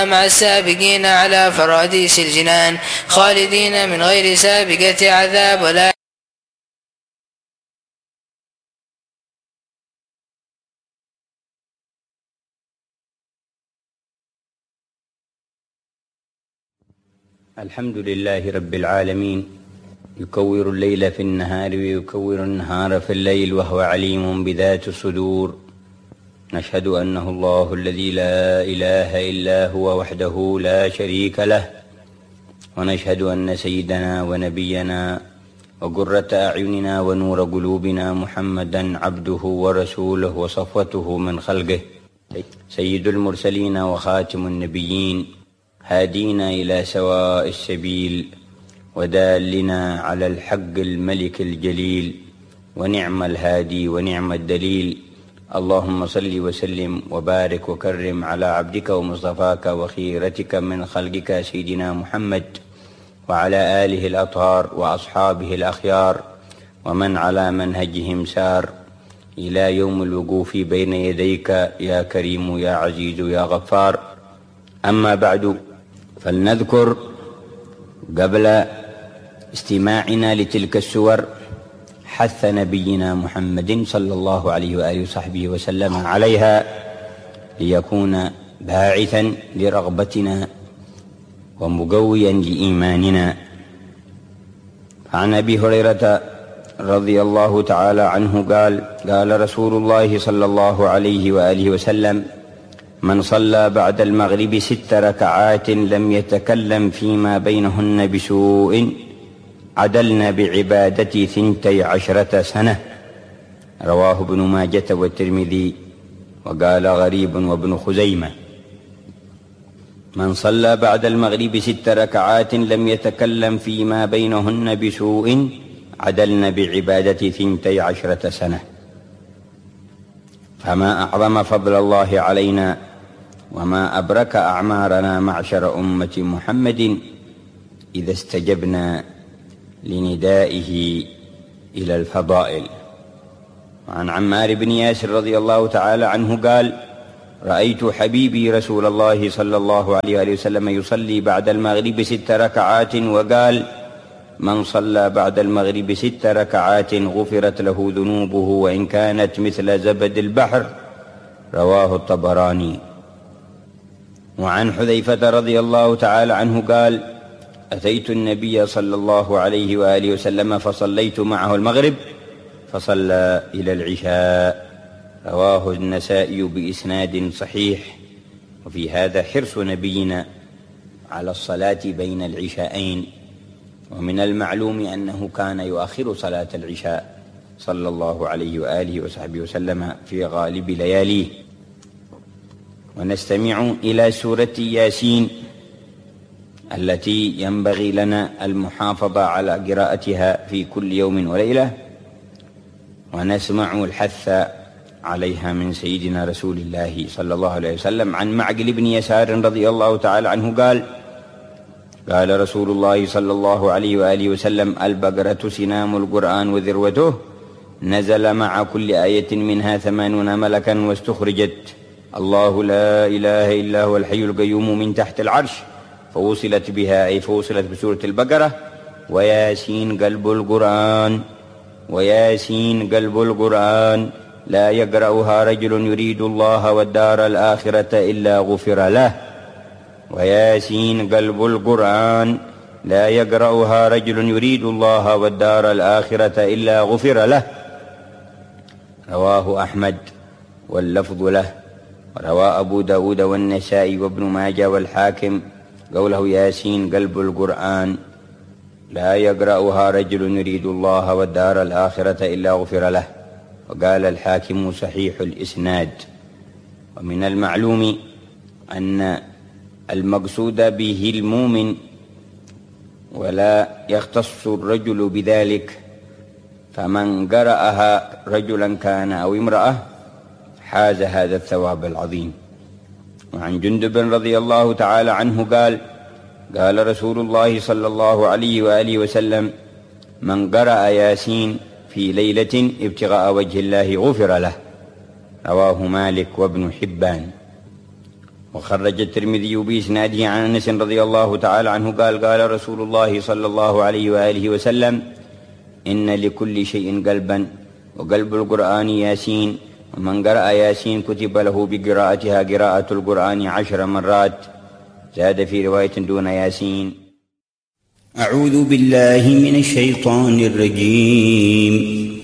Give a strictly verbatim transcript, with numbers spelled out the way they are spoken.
مع السابقين على فراديس الجنان خالدين من غير سابقة عذاب ولا الحمد لله رب العالمين، يكور الليل في النهار ويكور النهار في الليل، وهو عليم بذات الصدور. نشهد أنه الله الذي لا إله إلا هو وحده لا شريك له، ونشهد أن سيدنا ونبينا وقرة أعيننا ونور قلوبنا محمدا عبده ورسوله وصفوته من خلقه، سيد المرسلين وخاتم النبيين، هادينا إلى سواء السبيل ودالنا على الحق الملك الجليل، ونعم الهادي ونعم الدليل. اللهم صل وسلم وبارك وكرم على عبدك ومصطفاك وخيرتك من خلقك سيدنا محمد، وعلى آله الأطهار وأصحابه الأخيار، ومن على منهجهم سار إلى يوم الوقوف بين يديك يا كريم يا عزيز يا غفار. أما بعد، فلنذكر قبل استماعنا لتلك السور حث نبينا محمد صلى الله عليه وآله وصحبه وسلم عليها، ليكون باعثا لرغبتنا ومقويا لإيماننا. عن أبي هريرة رضي الله تعالى عنه قال: قال رسول الله صلى الله عليه وآله وسلم: من صلى بعد المغرب ست ركعات لم يتكلم فيما بينهن بسوء عدلن بعبادتي ثنتي عشرة سنة. رواه ابن ماجة والترمذي، وقال غريب وابن خزيمة. من صلى بعد المغرب ست ركعات لم يتكلم فيما بينهن بسوء عدلن بعبادتي ثنتي عشرة سنة. فما أعظم فضل الله علينا، وما أبرك أعمارنا معشر أمة محمد، إذا استجبنا لندائه إلى الفضائل. وعن عمار بن ياسر رضي الله تعالى عنه قال: رأيت حبيبي رسول الله صلى الله عليه وآله وسلم يصلي بعد المغرب ست ركعات، وقال: من صلى بعد المغرب ست ركعات غفرت له ذنوبه وإن كانت مثل زبد البحر. رواه الطبراني. وعن حذيفة رضي الله تعالى عنه قال: أتيت النبي صلى الله عليه وآله وسلم فصليت معه المغرب فصلى إلى العشاء. رواه النسائي بإسناد صحيح. وفي هذا حرص نبينا على الصلاة بين العشاءين، ومن المعلوم أنه كان يؤخر صلاة العشاء صلى الله عليه وآله وصحبه وسلم في غالب لياليه. ونستمع إلى سورة ياسين التي ينبغي لنا المحافظة على قراءتها في كل يوم وليلة، ونسمع الحث عليها من سيدنا رسول الله صلى الله عليه وسلم. عن معقل بن يسار رضي الله تعالى عنه قال: قال رسول الله صلى الله عليه وآله وسلم: البقرة سنام القرآن وذروته، نزل مع كل آية منها ثمانون ملكا، واستخرجت الله لا إله إلا هو الحي القيوم من تحت العرش، فوصلت بها، أي فوصلت بسورة البقرة. وياسين قلب القرآن، وياسين قلب القرآن، لا يقرأها رجل يريد الله والدار الآخرة إلا غفر له. وياسين قلب القرآن، لا يقرأها رجل يريد الله والدار الآخرة إلا غفر له. رواه أحمد واللفظ له. وروى أبو داود والنسائي وابن ماجه والحاكم قوله ياسين قلب القرآن، لا يقرأها رجل يريد الله والدار الآخرة إلا غفر له. وقال الحاكم صحيح الإسناد. ومن المعلوم أن المقصود به المؤمن، ولا يختص الرجل بذلك، فمن قرأها رجلا كان أو امرأة حاز هذا الثواب العظيم. وعن جندب رضي الله تعالى عنه قال: قال رسول الله صلى الله عليه وآله وسلم: من قرأ ياسين في ليلة ابتغاء وجه الله غفر له. رواه مالك وابن حبان. وخرج الترمذي بإسناده عن أنس رضي الله تعالى عنه قال قال رسول الله صلى الله عليه وآله وسلم إن لكل شيء قلبا وقلب القرآن ياسين ومن قرأ ياسين كتب له بقراءتها قراءة القرآن عشر مرات زاد في رواية دون ياسين. أعوذ بالله من الشيطان الرجيم.